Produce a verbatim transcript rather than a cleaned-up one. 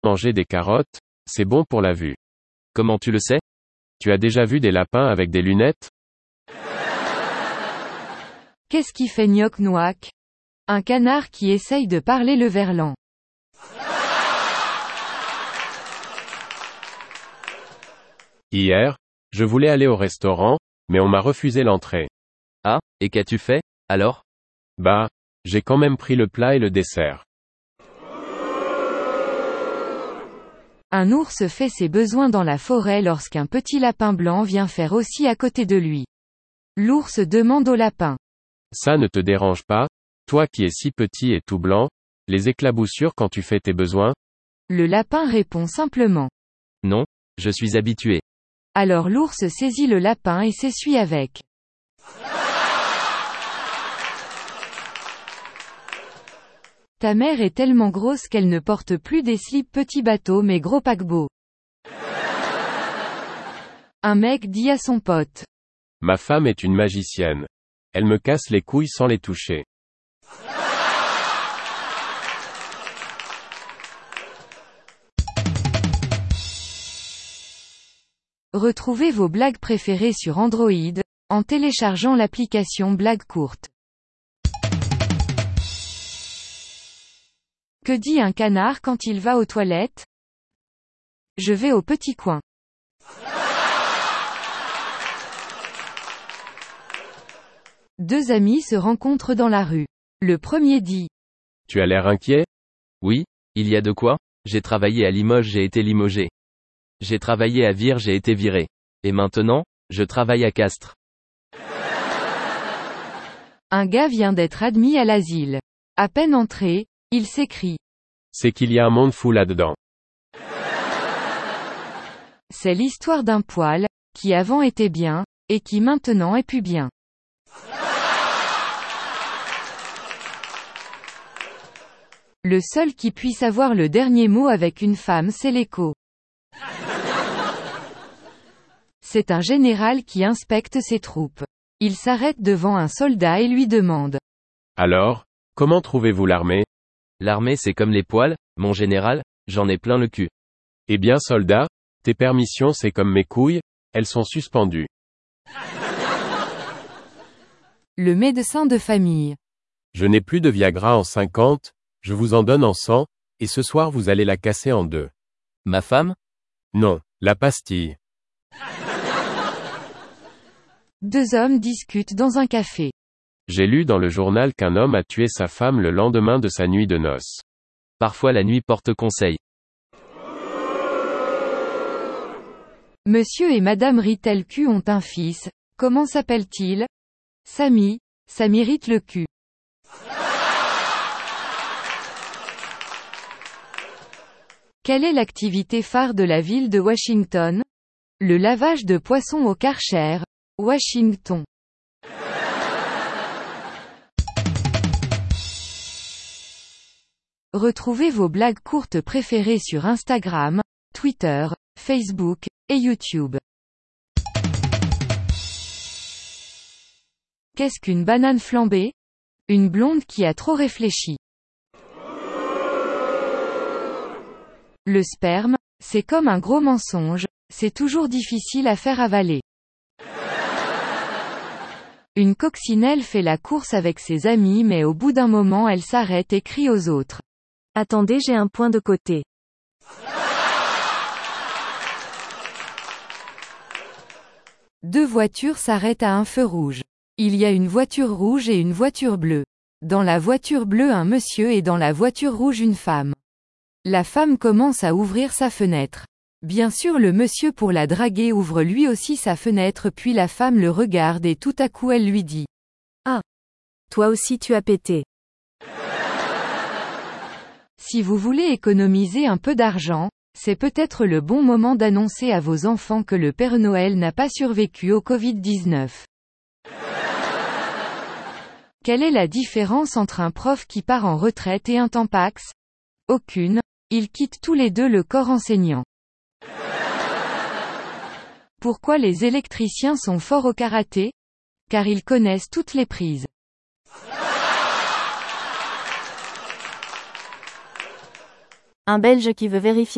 Manger des carottes, c'est bon pour la vue. Comment tu le sais? Tu as déjà vu des lapins avec des lunettes? Qu'est-ce qui fait gnoc-noac? Un canard qui essaye de parler le verlan. Hier, je voulais aller au restaurant, mais on m'a refusé l'entrée. Ah, et qu'as-tu fait, alors? Bah, j'ai quand même pris le plat et le dessert. Un ours fait ses besoins dans la forêt lorsqu'un petit lapin blanc vient faire aussi à côté de lui. L'ours demande au lapin. Ça ne te dérange pas, toi qui es si petit et tout blanc, les éclaboussures quand tu fais tes besoins? Le lapin répond simplement. Non, je suis habitué. Alors l'ours saisit le lapin et s'essuie avec. Ta mère est tellement grosse qu'elle ne porte plus des slips petit bateau mais gros paquebot. Un mec dit à son pote. Ma femme est une magicienne. Elle me casse les couilles sans les toucher. Retrouvez vos blagues préférées sur Android, en téléchargeant l'application Blagues courtes. Que dit un canard quand il va aux toilettes? Je vais au petit coin. Deux amis se rencontrent dans la rue. Le premier dit. Tu as l'air inquiet? Oui, il y a de quoi? J'ai travaillé à Limoges, j'ai été limogé. J'ai travaillé à Vire, j'ai été viré. Et maintenant, je travaille à Castres. Un gars vient d'être admis à l'asile. À peine entré, il s'écrie. C'est qu'il y a un monde fou là-dedans. C'est l'histoire d'un poil, qui avant était bien, et qui maintenant est plus bien. Le seul qui puisse avoir le dernier mot avec une femme, c'est l'écho. C'est un général qui inspecte ses troupes. Il s'arrête devant un soldat et lui demande. Alors, comment trouvez-vous l'armée? L'armée c'est comme les poils, mon général, j'en ai plein le cul. Eh bien soldat, tes permissions c'est comme mes couilles, elles sont suspendues. Le médecin de famille. Je n'ai plus de Viagra en cinquante, je vous en donne en cent, et ce soir vous allez la casser en deux. Ma femme? Non, la pastille. Deux hommes discutent dans un café. J'ai lu dans le journal qu'un homme a tué sa femme le lendemain de sa nuit de noces. Parfois la nuit porte conseil. Monsieur et Madame Ritelcu ont un fils, comment s'appelle-t-il? Samy, ça mérite le cul. Quelle est l'activité phare de la ville de Washington? Le lavage de poissons au Karcher, Washington. Retrouvez vos blagues courtes préférées sur Instagram, Twitter, Facebook, et YouTube. Qu'est-ce qu'une banane flambée? Une blonde qui a trop réfléchi. Le sperme, c'est comme un gros mensonge, c'est toujours difficile à faire avaler. Une coccinelle fait la course avec ses amis mais au bout d'un moment elle s'arrête et crie aux autres. Attendez, j'ai un point de côté. Deux voitures s'arrêtent à un feu rouge. Il y a une voiture rouge et une voiture bleue. Dans la voiture bleue un monsieur et dans la voiture rouge une femme. La femme commence à ouvrir sa fenêtre. Bien sûr le monsieur pour la draguer ouvre lui aussi sa fenêtre puis la femme le regarde et tout à coup elle lui dit. Ah. Toi aussi tu as pété. Si vous voulez économiser un peu d'argent, c'est peut-être le bon moment d'annoncer à vos enfants que le Père Noël n'a pas survécu au covid dix-neuf. Quelle est la différence entre un prof qui part en retraite et un tampax? Aucune, ils quittent tous les deux le corps enseignant. Pourquoi les électriciens sont forts au karaté? Car ils connaissent toutes les prises. Un Belge qui veut vérifier